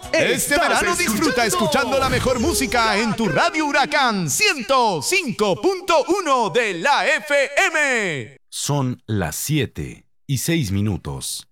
Este verano disfruta escuchando la mejor música en tu Radio Huracán 105.1 de la FM. Son las 7:06.